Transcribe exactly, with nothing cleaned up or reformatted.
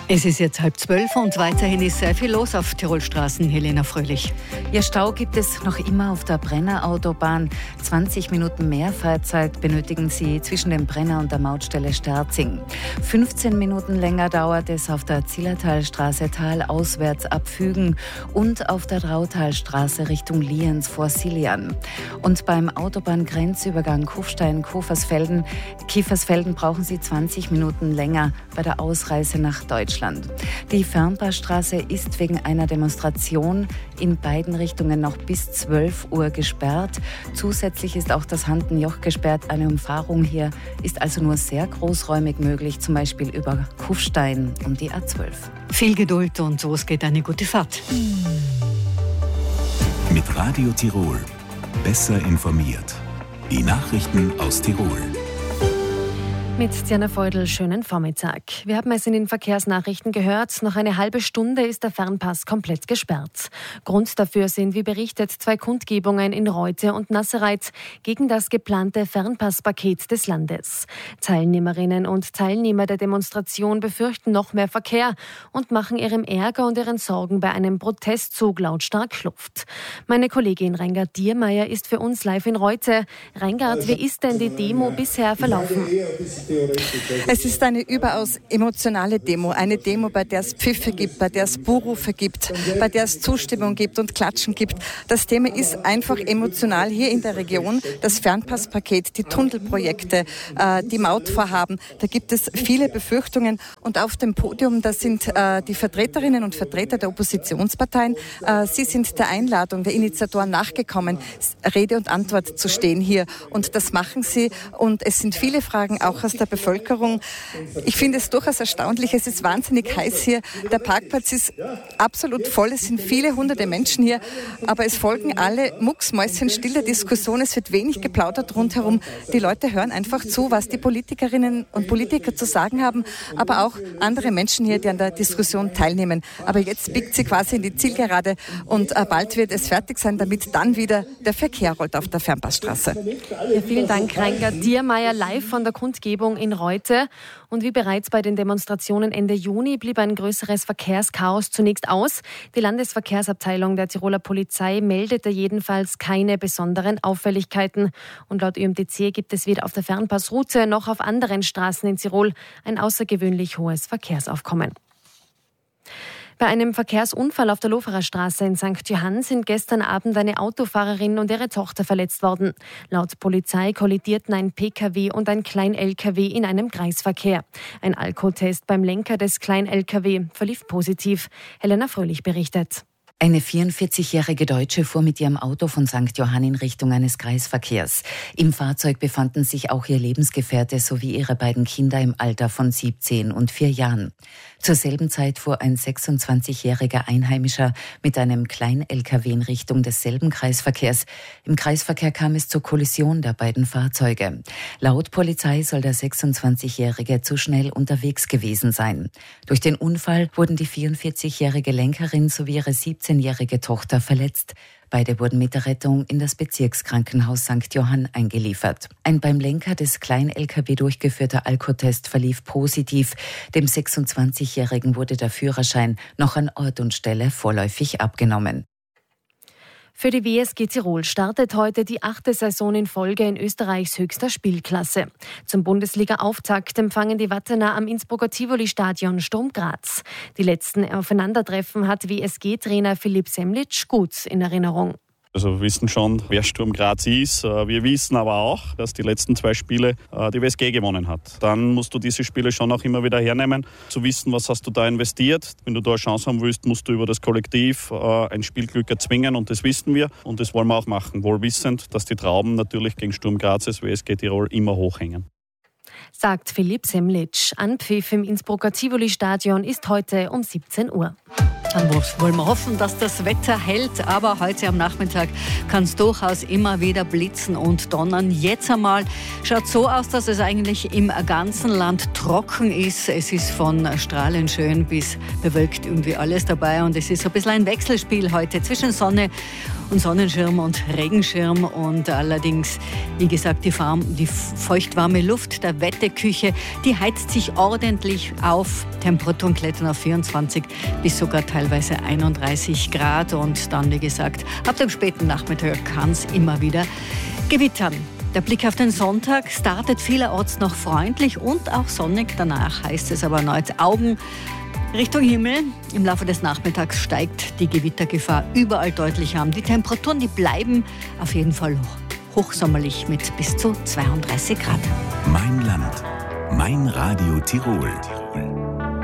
Es ist jetzt halb zwölf und weiterhin ist sehr viel los auf Tirolstraßen. Helena Fröhlich. Ja, Stau gibt es noch immer auf der Brenner-Autobahn. zwanzig Minuten mehr Fahrzeit benötigen Sie zwischen dem Brenner und der Mautstelle Sterzing. fünfzehn Minuten länger dauert es auf der Zillertalstraße talauswärts ab Fügen und auf der Drautalstraße Richtung Lienz vor Silian. Und beim Autobahngrenzübergang Kufstein-Kiefersfelden Kiefersfelden brauchen Sie zwanzig Minuten länger bei der Ausreise nach Deutschland. Die Fernpassstraße ist wegen einer Demonstration in beiden Richtungen noch bis zwölf Uhr gesperrt. Zusätzlich ist auch das Handenjoch gesperrt. Eine Umfahrung hier ist also nur sehr großräumig möglich, zum Beispiel über Kufstein und die A zwölf. Viel Geduld und so es geht eine gute Fahrt. Mit Radio Tirol. Besser informiert. Die Nachrichten aus Tirol. Mit Diana Feudel, schönen Vormittag. Wir haben es in den Verkehrsnachrichten gehört. Noch eine halbe Stunde ist der Fernpass komplett gesperrt. Grund dafür sind, wie berichtet, zwei Kundgebungen in Reute und Nassereit gegen das geplante Fernpasspaket des Landes. Teilnehmerinnen und Teilnehmer der Demonstration befürchten noch mehr Verkehr und machen ihrem Ärger und ihren Sorgen bei einem Protestzug lautstark Luft. Meine Kollegin Reingard Diermeier ist für uns live in Reute. Reingard, wie ist denn die Demo bisher verlaufen? Es ist eine überaus emotionale Demo. Eine Demo, bei der es Pfiffe gibt, bei der es Buhrufe gibt, bei der es Zustimmung gibt und Klatschen gibt. Das Thema ist einfach emotional hier in der Region. Das Fernpasspaket, die Tunnelprojekte, äh, die Mautvorhaben. Da gibt es viele Befürchtungen. Und auf dem Podium, da sind äh, die Vertreterinnen und Vertreter der Oppositionsparteien. Äh, sie sind der Einladung der Initiatoren nachgekommen, Rede und Antwort zu stehen hier. Und das machen sie. Und es sind viele Fragen auch aus der Bevölkerung. Ich finde es durchaus erstaunlich. Es ist wahnsinnig heiß hier. Der Parkplatz ist absolut voll. Es sind viele hunderte Menschen hier. Aber es folgen alle mucksmäuschenstille Diskussionen. Es wird wenig geplaudert rundherum. Die Leute hören einfach zu, was die Politikerinnen und Politiker zu sagen haben. Aber auch andere Menschen hier, die an der Diskussion teilnehmen. Aber jetzt biegt sie quasi in die Zielgerade. Und bald wird es fertig sein, damit dann wieder der Verkehr rollt auf der Fernpassstraße. Ja, vielen Dank, Reingard Diermeier, live von der Kundgebung in Reute. Und wie bereits bei den Demonstrationen Ende Juni blieb ein größeres Verkehrschaos zunächst aus. Die Landesverkehrsabteilung der Tiroler Polizei meldete jedenfalls keine besonderen Auffälligkeiten. Und laut Ö M T C gibt es weder auf der Fernpassroute noch auf anderen Straßen in Tirol ein außergewöhnlich hohes Verkehrsaufkommen. Bei einem Verkehrsunfall auf der Loferer Straße in Sankt Johann sind gestern Abend eine Autofahrerin und ihre Tochter verletzt worden. Laut Polizei kollidierten ein P K W und ein Klein-L K W in einem Kreisverkehr. Ein Alkotest beim Lenker des Klein-L K W verlief positiv. Helena Fröhlich berichtet. Eine vierundvierzigjährige Deutsche fuhr mit ihrem Auto von Sankt Johann in Richtung eines Kreisverkehrs. Im Fahrzeug befanden sich auch ihr Lebensgefährte sowie ihre beiden Kinder im Alter von siebzehn und vier Jahren. Zur selben Zeit fuhr ein sechsundzwanzigjähriger Einheimischer mit einem Klein-L K W in Richtung desselben Kreisverkehrs. Im Kreisverkehr kam es zur Kollision der beiden Fahrzeuge. Laut Polizei soll der sechsundzwanzigjährige zu schnell unterwegs gewesen sein. Durch den Unfall wurden die vierundvierzigjährige Lenkerin sowie ihre siebzehnjährige Tochter verletzt. Beide wurden mit der Rettung in das Bezirkskrankenhaus Sankt Johann eingeliefert. Ein beim Lenker des Klein-L K W durchgeführter Alkotest verlief positiv. Dem sechsundzwanzigjährigen wurde der Führerschein noch an Ort und Stelle vorläufig abgenommen. Für die W S G Tirol startet heute die achte Saison in Folge in Österreichs höchster Spielklasse. Zum Bundesliga-Auftakt empfangen die Wattener am Innsbrucker Tivoli-Stadion Sturm Graz. Die letzten Aufeinandertreffen hat W S G-Trainer Philipp Semlitsch gut in Erinnerung. Also wir wissen schon, wer Sturm Graz ist. Wir wissen aber auch, dass die letzten zwei Spiele die W S G gewonnen hat. Dann musst du diese Spiele schon auch immer wieder hernehmen, zu wissen, was hast du da investiert. Wenn du da eine Chance haben willst, musst du über das Kollektiv ein Spielglück erzwingen und das wissen wir und das wollen wir auch machen. Wohl wissend, dass die Trauben natürlich gegen Sturm Grazes W S G Tirol immer hochhängen. Sagt Philipp Semlitsch. Anpfiff im Innsbrucker Tivoli-Stadion ist heute um siebzehn Uhr. dann wollen wir hoffen, dass das Wetter hält. Aber heute am Nachmittag kann es durchaus immer wieder blitzen und donnern. Jetzt einmal schaut so aus, dass es eigentlich im ganzen Land trocken ist. Es ist von strahlend schön bis bewölkt irgendwie alles dabei. Und es ist so ein bisschen ein Wechselspiel heute zwischen Sonne und Sonnenschirm und Regenschirm. Und allerdings, wie gesagt, die, Farm, die feuchtwarme Luft der Wetteküche, die heizt sich ordentlich auf. Temperaturen klettern auf vierundzwanzig bis sogar teilweise einunddreißig Grad. Und dann, wie gesagt, ab dem späten Nachmittag kann es immer wieder gewittern. Der Blick auf den Sonntag startet vielerorts noch freundlich und auch sonnig. Danach heißt es aber erneut Augen Richtung Himmel. Im Laufe des Nachmittags steigt die Gewittergefahr überall deutlich an. Die Temperaturen, die bleiben auf jeden Fall hochsommerlich mit bis zu zweiunddreißig Grad. Mein Land, mein Radio Tirol.